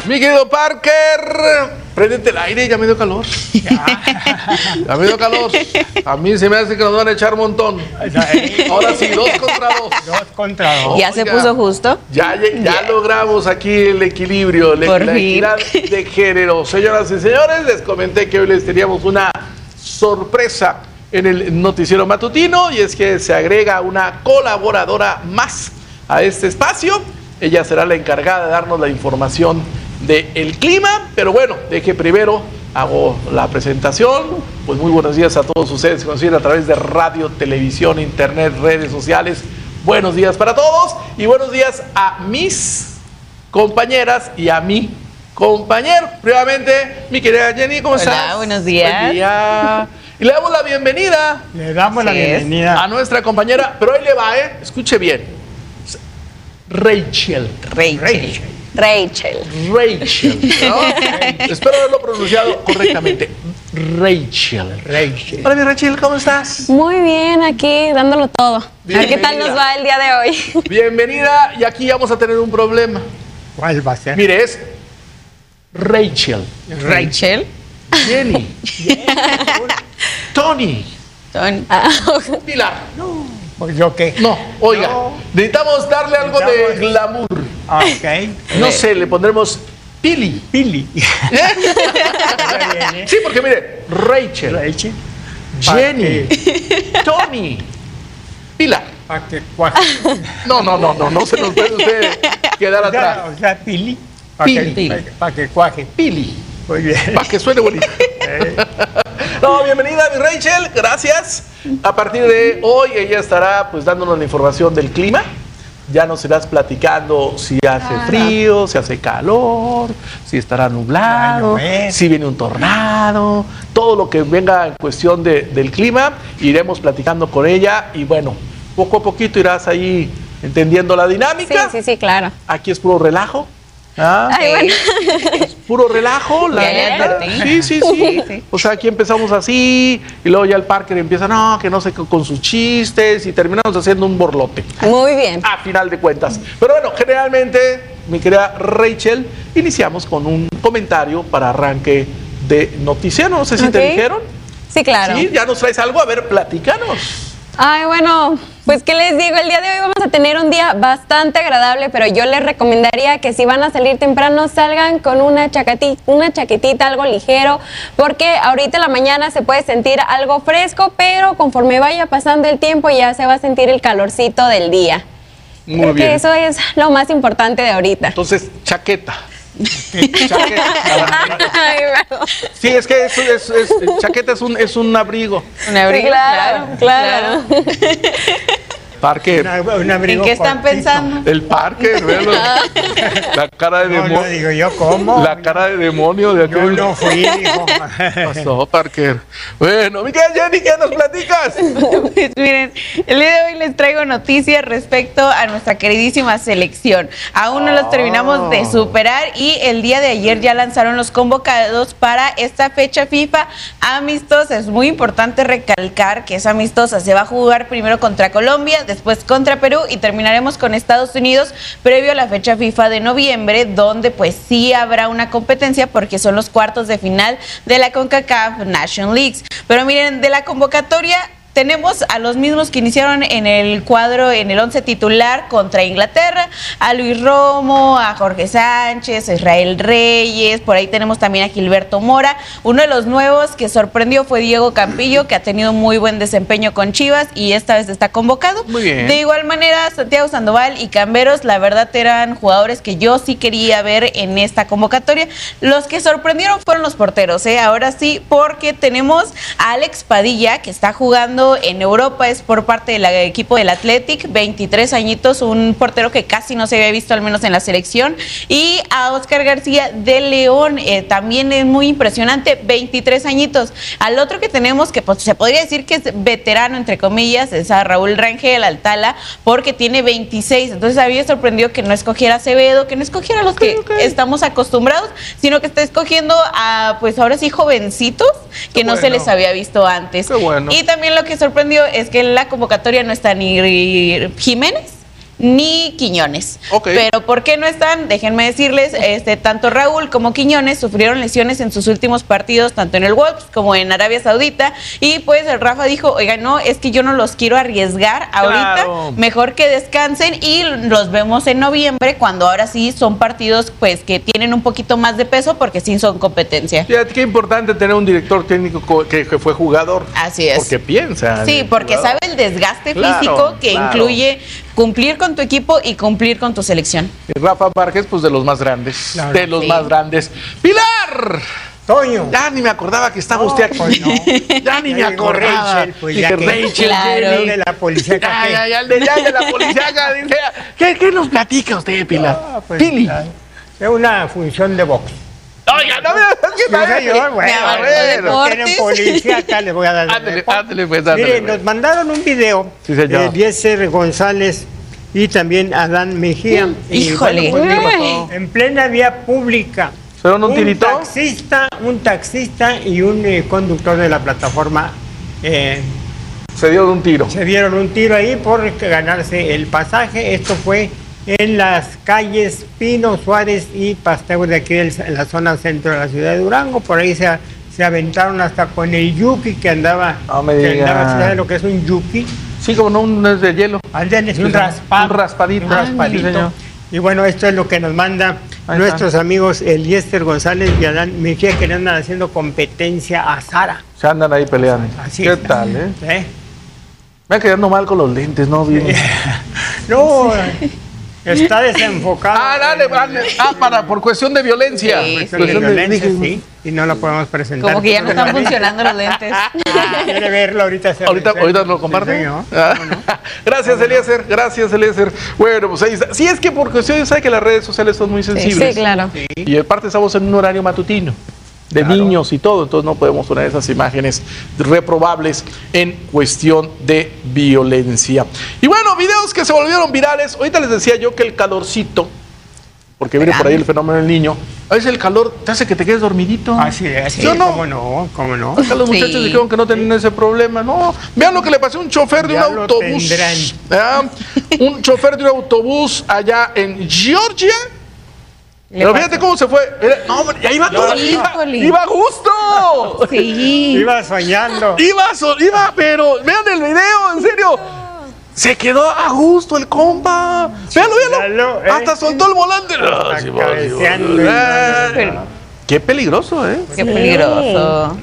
Mi querido Parker, préndete el aire, ya me dio calor. Ya me dio calor. A mí se me hace que nos van a echar un montón. Ahora sí, 2 contra 2. 2 contra 2. ¿Ya se puso justo? Ya logramos aquí el equilibrio, la equidad de género. Señoras y señores, les comenté que hoy les teníamos una sorpresa en el noticiero matutino, y es que se agrega una colaboradora más a este espacio. Ella será la encargada de darnos la información del clima, pero bueno, deje primero hago la presentación. Pues muy buenos días a todos ustedes que nos siguen a través de radio, televisión, internet, redes sociales. Buenos días para todos y buenos días a mis compañeras y a mi compañero. Primeramente, mi querida Jenny, ¿cómo estás? Hola, buenos días. Buen día. Y le damos la bienvenida. Le damos la bienvenida a nuestra compañera, pero hoy le va, escuche bien. Rachel, ¿no? Espero haberlo pronunciado correctamente. Rachel. Hola, mi Rachel, ¿cómo estás? Muy bien, aquí dándolo todo. A ver qué tal nos va el día de hoy. Bienvenida, y aquí vamos a tener un problema. ¿Cuál va a ser? Mire, es Rachel, Jenny, Tony, Pilar. Pues yo qué. No, oiga, necesitamos darle algo de glamour. Ok. No sé, le pondremos Pili. Sí, porque mire, Rachel, Jenny, Tony, Pilar. Para que cuaje. No se nos puede usted quedar atrás. O sea, Pili. Pili. Para que cuaje. Pili. Muy bien. Para que suene bonito. No, bienvenida, mi Rachel, gracias. A partir de hoy ella estará pues dándonos la información del clima. Ya nos irás platicando si hace frío, si hace calor, si estará nublado, si viene un tornado, todo lo que venga en cuestión del clima, iremos platicando con ella y bueno, poco a poquito irás ahí entendiendo la dinámica. Sí, claro. Aquí es puro relajo. Bueno. Es puro relajo, la neta. Sí. O sea, aquí empezamos así y luego ya el Parker empieza, que no sé, con sus chistes y terminamos haciendo un borlote. Muy bien. A final de cuentas. Pero bueno, generalmente, mi querida Rachel, iniciamos con un comentario para arranque de noticiero. No sé si te dijeron. Sí, claro. Sí, ya nos traes algo. A ver, platícanos. Bueno, pues qué les digo, el día de hoy vamos a tener un día bastante agradable, pero yo les recomendaría que si van a salir temprano salgan con una chaquetita, algo ligero, porque ahorita en la mañana se puede sentir algo fresco, pero conforme vaya pasando el tiempo ya se va a sentir el calorcito del día. Muy bien. Eso es lo más importante de ahorita. Entonces, chaqueta. Sí, es que chaqueta es un abrigo. Un abrigo, claro. Parker. Un abrigo. ¿En qué están pensando? El Parker, velo. La cara de demonio. No, digo yo, ¿cómo? La cara de demonio de aquel. Yo no fui, hijo. Pasó, Parker. Bueno, mi querida Jenny, ¿qué nos platicas? Pues miren, el día de hoy les traigo noticias respecto a nuestra queridísima selección. Aún no los terminamos de superar y el día de ayer ya lanzaron los convocados para esta fecha FIFA amistosa. Es muy importante recalcar que es amistosa. Se va a jugar primero contra Colombia, después contra Perú y terminaremos con Estados Unidos previo a la fecha FIFA de noviembre, donde pues sí habrá una competencia porque son los cuartos de final de la CONCACAF Nation Leagues. Pero miren, de la convocatoria tenemos a los mismos que iniciaron en el cuadro, en el 11 titular contra Inglaterra, a Luis Romo, a Jorge Sánchez, a Israel Reyes, por ahí tenemos también a Gilberto Mora. Uno de los nuevos que sorprendió fue Diego Campillo, que ha tenido muy buen desempeño con Chivas y esta vez está convocado. Muy bien. De igual manera, Santiago Sandoval y Camberos, la verdad eran jugadores que yo sí quería ver en esta convocatoria. Los que sorprendieron fueron los porteros, ahora sí, porque tenemos a Alex Padilla, que está jugando en Europa, es por parte del equipo del Athletic, 23 añitos, un portero que casi no se había visto al menos en la selección, y a Oscar García de León, también es muy impresionante, 23 añitos. Al otro que tenemos, que pues, se podría decir que es veterano entre comillas, es a Raúl Rangel Altala, porque tiene 26, entonces había sorprendido que no escogiera a Acevedo, que no escogiera a los que estamos acostumbrados, sino que está escogiendo a pues ahora sí jovencitos que no se les había visto antes. Qué bueno. Y también lo que sorprendió es que en la convocatoria no está ni Jiménez ni Quiñones. Ok. Pero ¿por qué no están? Déjenme decirles, tanto Raúl como Quiñones sufrieron lesiones en sus últimos partidos, tanto en el Wolves como en Arabia Saudita, y pues el Rafa dijo, oiga, no, es que yo no los quiero arriesgar ahorita, Claro. mejor que descansen y los vemos en noviembre, cuando ahora sí son partidos pues que tienen un poquito más de peso, porque sí son competencia. Fíjate qué importante tener un director técnico que fue jugador. Así es. Porque piensa. Sí, porque jugador. sabe el desgaste Claro, físico que claro. incluye cumplir con tu equipo y cumplir con tu selección. Y Rafa Márquez, pues de los más grandes. Claro. De los Sí. más grandes. ¡Pilar! Toño. Ya ni me acordaba que estaba usted aquí. Pues no. Ya ni me Ya llegó acordaba. Rachel, pues Dije, ya que- Rachel, Claro. Jenny. De la policía café. Ya, el de la policía. ¿Qué nos platica usted, Pilar? Ah, pues, Pili. es una función de box. Oiga, no me es que Yo, señor, bueno, Me abarcó bueno, deportes. quieren policía, acá les voy a dar. Ándele, ándele, pues, ándele, Miren, pues. nos mandaron un video Sí, señor. de Eliezer González y también Adán Mejía. Y, Híjole. bueno, pues, Ay. en plena vía pública. ¿Fueron un tirito? Un taxista y un conductor de la plataforma Se dio de un tiro. se dieron un tiro ahí por ganarse el pasaje. Esto fue en las calles Pino Suárez y Pasteur de aquí en la zona centro de la ciudad de Durango. Por ahí se aventaron hasta con el yuki que andaba. No me que diga. andaba, ¿sabe lo que es un yuki? Sí, como no, un es de hielo. Aldeanes, un Sí, raspado. un raspadito. Un raspadito. Sí, señor. Y bueno, esto es lo que nos manda Ahí nuestros amigos Eliezer González y Adán Mejía, que le andan haciendo competencia a Sara. Se andan ahí peleando. Así ¿Qué es. tal, eh? ¿Eh? Me va quedando mal con los lentes, ¿no? Bien. No, está desenfocado. Dale. Por cuestión de violencia. Sí, Cuestión de violencia, sí, y no la podemos presentar. Como que ya no están funcionando los lentes. Quiere verlo ahorita. Ahorita lo comparte. Sí, señor. Gracias, Eliezer. Gracias, Eliezer. Bueno, pues ahí está. Sí, es que por cuestión, sabe que las redes sociales son muy sensibles. Sí, claro. Y aparte estamos en un horario matutino de Claro. niños y todo, entonces no podemos poner esas imágenes reprobables en cuestión de violencia. Y bueno, videos que se volvieron virales. Ahorita les decía yo que el calorcito, porque viene por ahí el fenómeno del niño, a veces el calor te hace que te quedes dormidito. Así es, ¿Sí o no? ¿Cómo no? Acá los Sí. muchachos dijeron que no tenían ese problema. No, vean lo que le pasó a un chofer de un Ya lo autobús. tendrán. ¿Ah? Un chofer de un autobús allá en Georgia. Pero fíjate cómo se fue. No, hombre, ya iba todo. híjole. Iba a gusto. Sí. Iba soñando. Iba, pero vean el video, en serio. Se quedó a gusto el compa. Véanlo. Véanlo, Hasta soltó el volante. Ah, sí, va, cabeceando. Qué peligroso, ¿eh? Qué peligroso.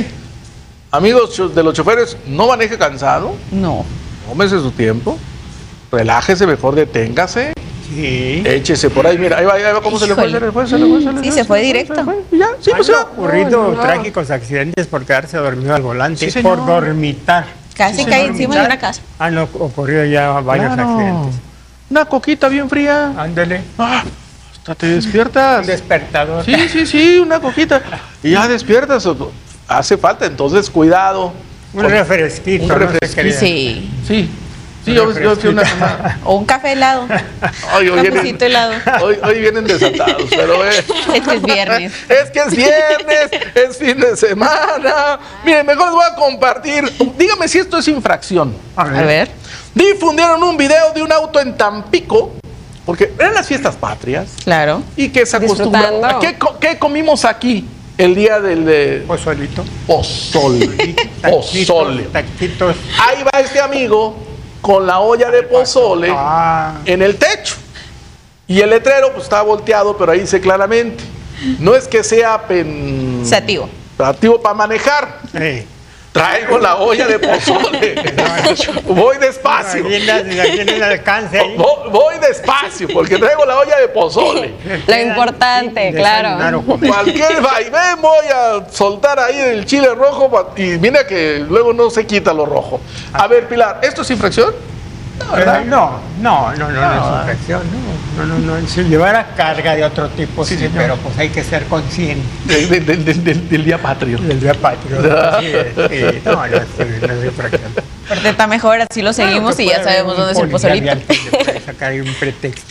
Amigos de los choferes, no maneje cansado. No. Tómese su tiempo. Relájese, mejor deténgase. Sí. Échese por ahí. Mira, ahí va cómo se le fue. Sí, se fue directo. Y ya, sí, pues Han ya. ocurrido trágicos accidentes por quedarse dormido al volante, Sí, señor. por dormitar. Casi cae encima de una casa. Han ocurrido ya varios Claro. accidentes. Una coquita bien fría. Ándale. Ah, hasta te despiertas. Un despertador. Sí, una coquita. Y ya despiertas. Hace falta, entonces cuidado. Un refresquito. Un no se refresquito. crean. Sí. Sí, yo fui una semana. O un café helado. Hoy Un cafecito helado. hoy vienen desatados, pero Es que es viernes. Es que es viernes, es fin de semana. Miren, mejor les voy a compartir. Dígame si esto es infracción. A ver. Difundieron un video de un auto en Tampico, porque eran las fiestas patrias, Claro. y que se acostumbra. Disfrutando. ¿Qué comimos aquí el día del Pozolito. pozole? Pozole. Taquitos. Ahí va este amigo con la olla de pozole Ah. en el techo. Y el letrero pues está volteado, pero ahí dice claramente, no es que sea Sativo. pensativo para manejar. Traigo la olla de pozole. Voy despacio. Aquí en el alcance ahí. Voy despacio porque traigo la olla de pozole. Lo importante, claro. Cualquier vaivén voy a soltar ahí el chile rojo y mira que luego no se quita lo rojo. A ver, Pilar, ¿esto es infracción? ¿Verdad? No es infracción, no. Si llevara carga de otro tipo, sí, señor. pero pues hay que ser consciente Del día patrio. del día patrio. Sí, no es infracción. Porque está mejor, así lo seguimos y ya sabemos dónde es el pozolito. Le puede sacar ahí un pretextito.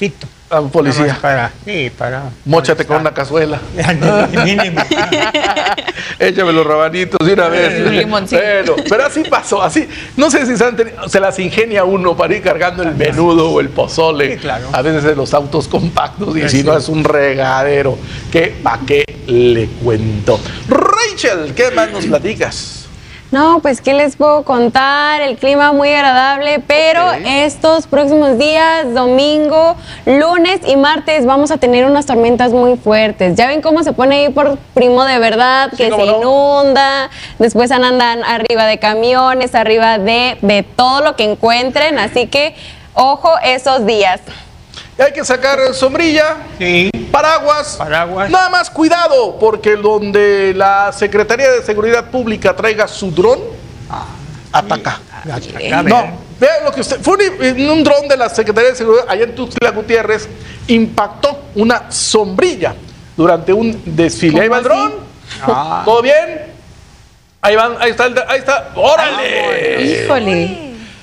A un policía. Para. Móchate con una cazuela. Mínimo. Échame los rabanitos de una vez. Un limoncito. Pero así pasó, así. No sé si se las ingenia uno para ir cargando el menudo o el pozole. Sí, claro. A veces en los autos compactos y Pues si sí. no es un regadero. ¿Pa' qué le cuento? Rachel, ¿qué más nos platicas? No, pues qué les puedo contar, el clima muy agradable, pero Ok. estos próximos días, domingo, lunes y martes, vamos a tener unas tormentas muy fuertes. Ya ven cómo se pone ahí por Primo de Verdad, Sí, que cómo se no. inunda, después andan arriba de camiones, arriba de todo lo que encuentren, así que ojo esos días. Y hay que sacar sombrilla, Sí. paraguas. Nada más cuidado, porque donde la Secretaría de Seguridad Pública traiga su dron, ataca. No, vean lo que usted. Fue un dron de la Secretaría de Seguridad allá en Tuxtla Gutiérrez, impactó una sombrilla durante un desfile. Ahí va el dron. ¿Todo bien? Ahí está. ¡Órale! Híjole.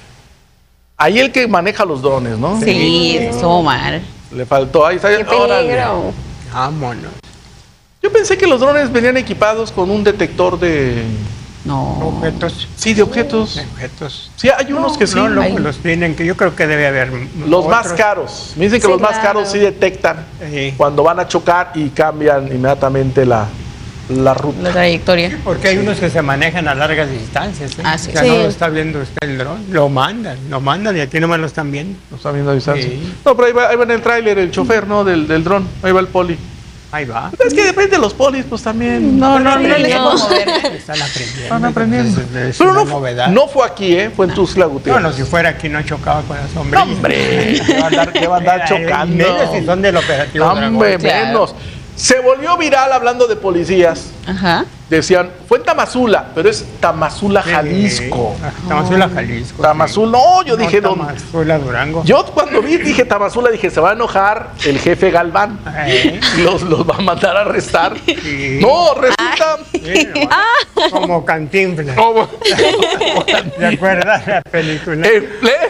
Ahí el que maneja los drones, ¿no? Sí, estuvo mal. Le faltó. Ahí está. ¡Qué ¡Órale! peligro! Vámonos. Yo pensé que los drones venían equipados con un detector de. No. Objetos. Sí, de objetos. Objetos. Sí, hay unos que sí. No, Ay. los tienen, que yo creo que debe haber. Los más otros. caros. Me dicen que Sí, los más claro. caros sí detectan Sí. cuando van a chocar y cambian inmediatamente la ruta. La trayectoria. Porque hay unos que se manejan a largas distancias. ¿eh? Ah, sí. O sea, Sí. no lo está viendo usted el dron. Lo mandan y aquí nomás lo están viendo. ¿Lo está viendo a distancia? Sí. No, pero ahí va en el tráiler el chofer, ¿no? Del dron. Ahí va el poli. Ahí va. Es que depende de los polis, pues también. No les no. puedo mover. Están aprendiendo. Están aprendiendo. Es Pero una no, novedad. no fue aquí, ¿eh? Fue en Tuxtla Gutiérrez. No, si fuera aquí no chocaba con la sombrilla. ¡No, hombre! ¿Qué va a andar chocando? Menos si son del operativo No, Dragón. hombre, Claro. menos. Se volvió viral hablando de policías. Ajá. Decían, fue en Tamazula, pero es Tamazula, Jalisco. Tamazula, Jalisco. Tamazula, no, yo dije, ¿dónde? Tamazula, Durango. Yo cuando dije Tamazula, dije, se va a enojar el jefe Galván. Los va a mandar a arrestar. Sí. No, resulta... Sí, como Cantinflas. ¿Cómo? ¿Te acuerdas la película? En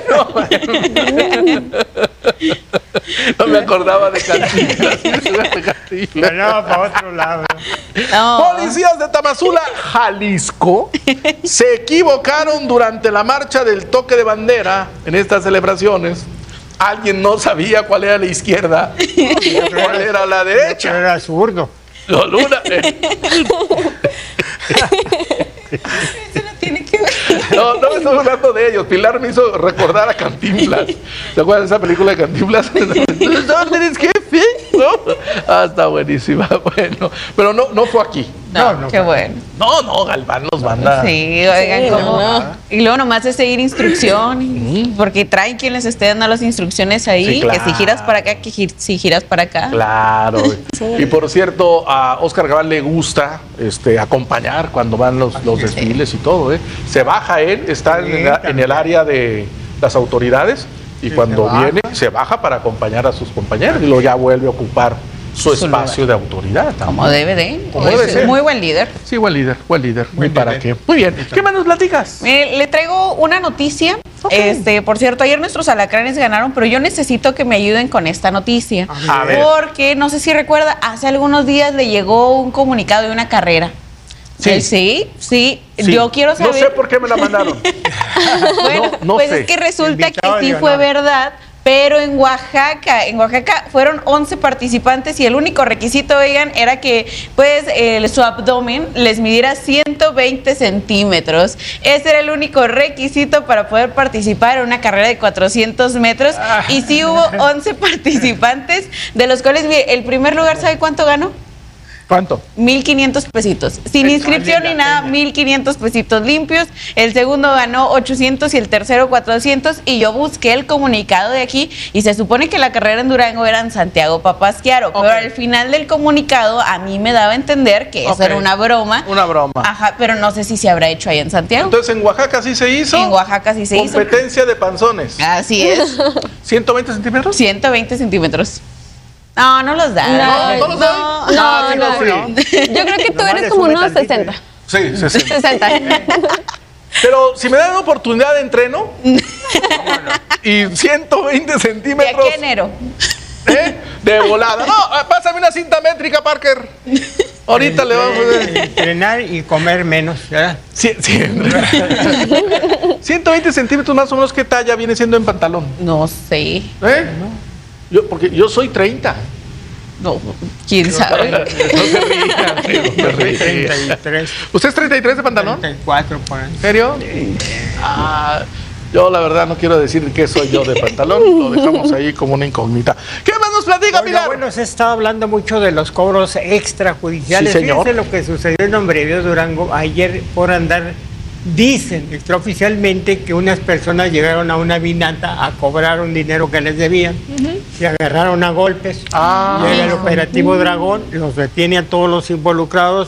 pleno. No me acordaba de Cantinflas. No, para otro lado. No. Policías de Tamazula, Jalisco, se equivocaron durante la marcha del toque de bandera en estas celebraciones. Alguien no sabía cuál era la izquierda, cuál era la Pero derecha. era zurdo. No, Luna. No me estoy hablando de ellos. Pilar me hizo recordar a Cantinflas. ¿Se acuerdan de esa película de Cantinflas? ¿Dónde eres jefe? ¿No? Ah, está buenísima. Bueno, pero no fue aquí. No, qué bueno. No, Galván los manda. Sí, oigan, Sí, cómo. no. Y luego nomás es seguir instrucciones. Porque traen quien les esté dando las instrucciones ahí. Sí, claro. Que si giras para acá, que si giras para acá. Claro. Y por cierto, a Óscar Gabán le gusta acompañar cuando van los desfiles y todo. Se baja él, está en el área de las autoridades y Sí, cuando se baja. viene se baja para acompañar a sus compañeros y luego ya vuelve a ocupar su Su espacio de autoridad. Como debe de. Como debe ser. Muy buen líder. Sí, buen líder. Muy para líder. qué. Muy bien. ¿Qué más nos platicas? Mire, le traigo una noticia. Ok. Por cierto, ayer nuestros alacranes ganaron, pero yo necesito que me ayuden con esta noticia. A ver. Porque, no sé si recuerda, hace algunos días le llegó un comunicado de una carrera. Sí. Sí. Sí. Yo quiero saber. No sé por qué me la mandaron. Bueno, no pues sé. es que resulta Invitado que sí de fue honor. verdad, pero en Oaxaca fueron 11 participantes y el único requisito, oigan, era que pues su abdomen les midiera 120 centímetros. Ese era el único requisito para poder participar en una carrera de 400 metros. Y sí hubo 11 participantes, de los cuales, mire, el primer lugar, ¿sabe cuánto ganó? ¿Cuánto? 1,500 pesitos. Sin inscripción vale ni la nada, pena. 1,500 pesitos limpios. El segundo ganó 800 y el tercero 400. Y yo busqué el comunicado de aquí y se supone que la carrera en Durango era en Santiago Papasquiaro. Ok. Pero al final del comunicado a mí me daba a entender que eso Ok. era una broma. Una broma. Ajá, pero no sé si se habrá hecho ahí en Santiago. Entonces en Oaxaca sí se hizo. En Oaxaca sí se hizo. Competencia de panzones. Así es. 120 centímetros. 120 centímetros. No, no los da. No los doy. No, sí, no, sí. no. Yo creo que tú Nomás eres le como sube unos tantito, 60. Sí, 60. 60. Pero si me dan oportunidad de entreno y 120 De centímetros. aquí a enero. De volada. No, pásame una cinta métrica, Parker. Ahorita le vamos a ver. Entrenar y comer menos, ¿verdad? Sí. 120 centímetros más o menos, ¿qué talla viene siendo en pantalón? No sé. Porque yo soy 30. No, quién sabe. No se rían. 33. ¿Usted es 33 de pantalón? 34 por ahí. ¿En serio? Yo la verdad no quiero decir qué soy yo de pantalón, lo dejamos ahí como una incógnita. ¿Qué más nos platica, Pilar? Bueno, se está hablando mucho de los cobros extrajudiciales. Sí, señor. Fíjense lo que sucedió en Hombre Durango ayer por andar. Dicen extraoficialmente que unas personas llegaron a una vinata a cobrar un dinero que les debían. Se agarraron a golpes. Llega el operativo Dragón, los detiene a todos los involucrados.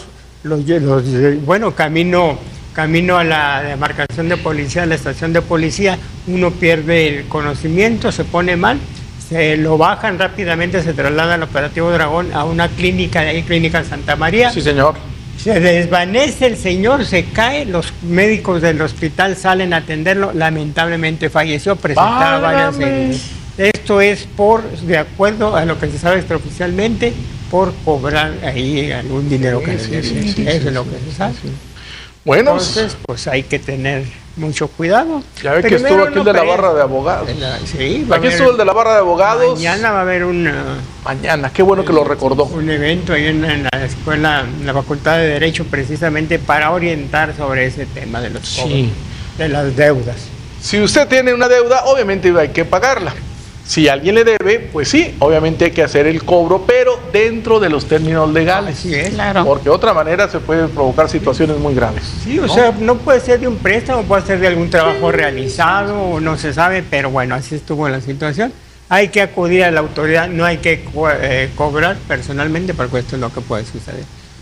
Camino a la demarcación de policía, a la estación de policía, uno pierde el conocimiento, se pone mal, se lo bajan rápidamente, se traslada al operativo Dragón a una clínica de ahí, Clínica Santa María. Sí, señor. Se desvanece el señor, se cae, los médicos del hospital salen a atenderlo, lamentablemente falleció, presentaba varias heridas. Esto es de acuerdo a lo que se sabe extraoficialmente, por cobrar ahí algún dinero que les debe. Eso es lo que se sabe. Bueno, entonces, pues hay que tener mucho cuidado. Ya ve que estuvo aquí el de la barra de abogados. Sí, aquí estuvo el de la barra de abogados. Mañana va a haber Mañana, qué bueno que lo recordó. Un evento ahí en la escuela, en la Facultad de Derecho, precisamente para orientar sobre ese tema de los cobros, de las deudas. Si usted tiene una deuda, obviamente hay que pagarla. Si alguien le debe, pues sí, obviamente hay que hacer el cobro, pero dentro de los términos legales. Así es. Claro. Porque de otra manera se pueden provocar situaciones muy graves. Sí, o sea, no puede ser de un préstamo, puede ser de algún trabajo realizado, o no se sabe, pero bueno, así estuvo la situación. Hay que acudir a la autoridad, no hay que cobrar personalmente, porque esto es lo que puede suceder.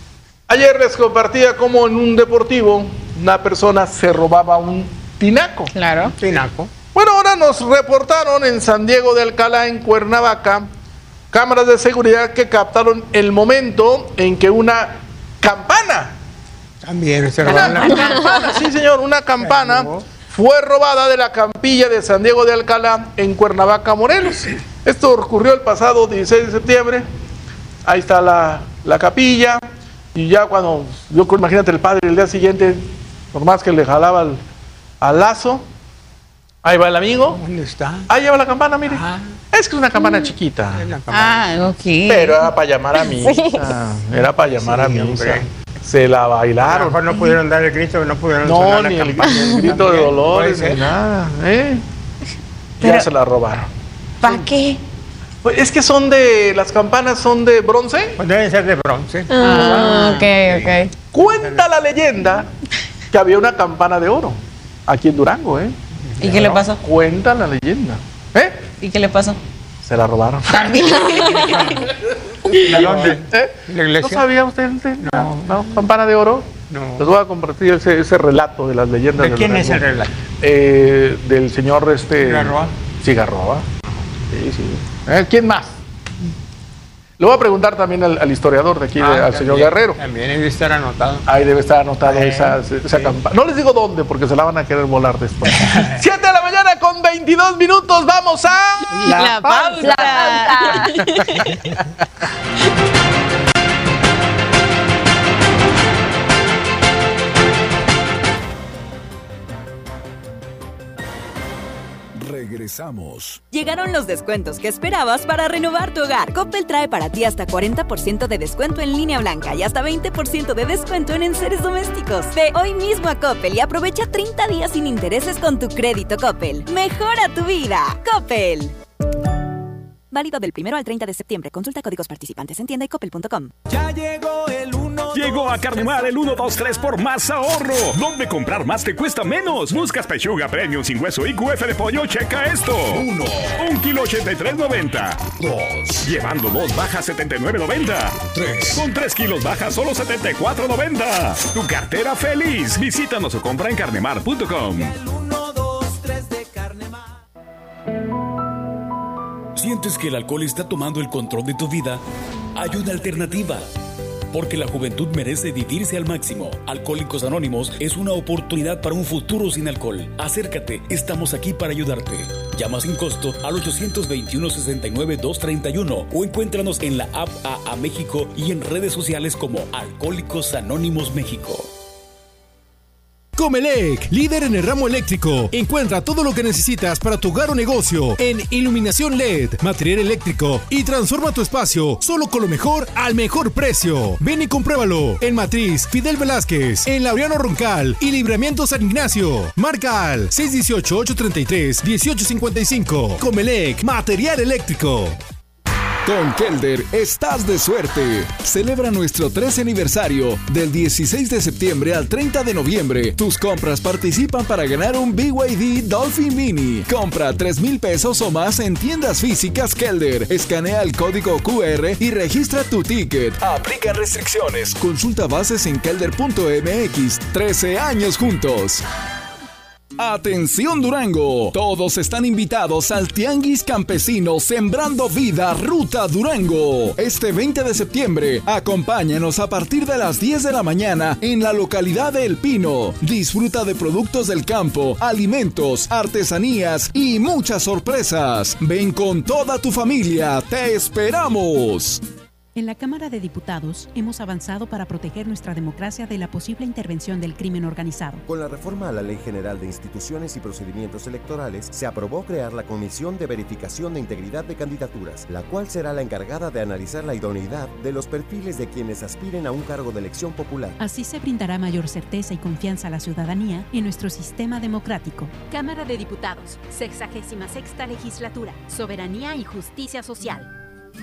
Ayer les compartía cómo en un deportivo una persona se robaba un tinaco. Claro. Tinaco. Bueno, ahora nos reportaron en San Diego de Alcalá, en Cuernavaca, cámaras de seguridad que captaron el momento en que una campana. También se robaron la campana. Sí, señor, una campana fue robada de la Campilla de San Diego de Alcalá, en Cuernavaca, Morelos. Esto ocurrió el pasado 16 de septiembre. Ahí está la capilla. Y ya cuando, imagínate el padre el día siguiente, por más que le jalaba al lazo, ahí va el amigo. ¿Dónde está? Ahí lleva la campana, mire. Es que es una campana chiquita. Ok. Pero era para llamar a misa. Era para llamar a misa. Hombre. Se la A lo bailaron. mejor no pudieron dar el grito, no pudieron sonar Ni la el campana. grito de dolores, Puede ni ser. nada. Pero- Ya se la robaron. ¿Para qué? Pues es que las campanas son de bronce. Pues deben ser de bronce. Ok. Cuenta la leyenda que había una campana de oro aquí en Durango, ¿Y qué le pasó? Cuenta la leyenda. ¿Y qué le pasó? Se la robaron. ¿De dónde? ¿La iglesia? ¿No sabía usted? No. ¿Campana de oro? No. Les voy a compartir ese relato de las leyendas. ¿De quién es el relato? Del señor ¿Cigarroa? Cigarroa. Sí. ¿Quién más? Le voy a preguntar también al historiador de aquí, al señor Guerrero. También debe estar anotado. Ahí debe estar anotada esa campana. No les digo dónde, porque se la van a querer volar después. 7 de la mañana con 22 minutos. Vamos a... La pausa. Regresamos. Llegaron los descuentos que esperabas para renovar tu hogar. Coppel trae para ti hasta 40% de descuento en línea blanca y hasta 20% de descuento en enseres domésticos. Ve hoy mismo a Coppel y aprovecha 30 días sin intereses con tu crédito Coppel. Mejora tu vida. Coppel. Válido del 1 al 30 de septiembre. Consulta códigos participantes en tienda y coppel.com. Ya llegó el 1. Llegó a Carnemar el 1, 2, 3 por más ahorro. ¿Dónde comprar más te cuesta menos? Buscas pechuga premium sin hueso y QF de pollo. Checa esto. 1. 1 kilo 83.90. 2. Llevando 2 baja 79.90. 3. Con 3 kilos baja solo 74.90. Tu cartera feliz. Visítanos o compra en carnemar.com. ¿Sientes que el alcohol está tomando el control de tu vida? Hay una alternativa. porque la juventud merece vivirse al máximo. Alcohólicos Anónimos es una oportunidad para un futuro sin alcohol. Acércate, estamos aquí para ayudarte. Llama sin costo al 821-69-231 o encuéntranos en la app AA México y en redes sociales como Alcohólicos Anónimos México. Comelec, líder en el ramo eléctrico. Encuentra todo lo que necesitas para tu hogar o negocio en iluminación LED, material eléctrico y transforma tu espacio solo con lo mejor al mejor precio. Ven y compruébalo en Matriz Fidel Velázquez, en Laureano Roncal y Libramiento San Ignacio. Marca al 618-833-1855. Comelec, material eléctrico. Con Kelder estás de suerte. Celebra nuestro 13 aniversario del 16 de septiembre al 30 de noviembre. Tus compras participan para ganar un BYD Dolphin Mini. Compra 3,000 pesos o más en tiendas físicas Kelder. Escanea el código QR y registra tu ticket. Aplica restricciones. Consulta bases en kelder.mx. 13 años juntos. ¡Atención Durango! Todos están invitados al Tianguis Campesino Sembrando Vida Ruta Durango. Este 20 de septiembre, acompáñanos a partir de las 10 de la mañana en la localidad de El Pino. Disfruta de productos del campo, alimentos, artesanías y muchas sorpresas. Ven con toda tu familia, ¡te esperamos! En la Cámara de Diputados hemos avanzado para proteger nuestra democracia de la posible intervención del crimen organizado. Con la reforma a la Ley General de Instituciones y Procedimientos Electorales, se aprobó crear la Comisión de Verificación de Integridad de Candidaturas, la cual será la encargada de analizar la idoneidad de los perfiles de quienes aspiren a un cargo de elección popular. Así se brindará mayor certeza y confianza a la ciudadanía en nuestro sistema democrático. Cámara de Diputados, 66ª Legislatura, Soberanía y Justicia Social.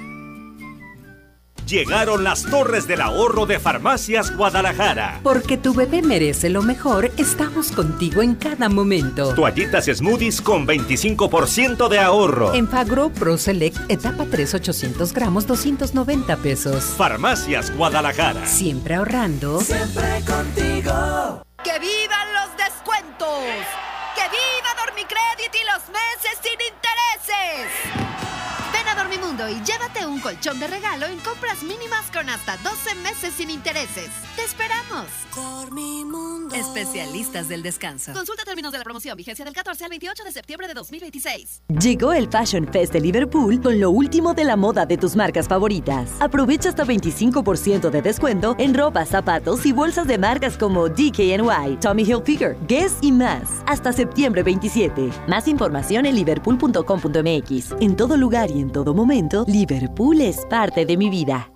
Llegaron las Torres del Ahorro de Farmacias Guadalajara. Porque tu bebé merece lo mejor, estamos contigo en cada momento. Toallitas Smoothies con 25% de ahorro. En Fagro Pro Select, etapa 3, 800 gramos, 290 pesos. Farmacias Guadalajara. Siempre ahorrando. Siempre contigo. ¡Que vivan los descuentos! ¡Que viva Dormicredit y los meses sin intereses! Ven a Dormimundo y llévate un colchón de regalo en compras mínimas con hasta 12 meses sin intereses. ¡Te esperamos! Dormimundo. Especialistas del descanso. Consulta términos de la promoción. Vigencia del 14 al 28 de septiembre de 2026. Llegó el Fashion Fest de Liverpool con lo último de la moda de tus marcas favoritas. Aprovecha hasta 25% de descuento en ropa, zapatos y bolsas de marcas como DKNY, Tommy Hilfiger, Guess y más. Hasta septiembre 27. Más información en liverpool.com.mx. En todo lugar y en todo momento, Liverpool es parte de mi vida.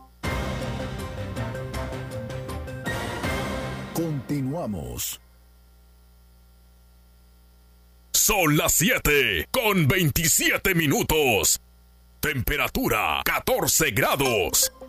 Continuamos. Son las 7 con 27 minutos. Temperatura 14 grados.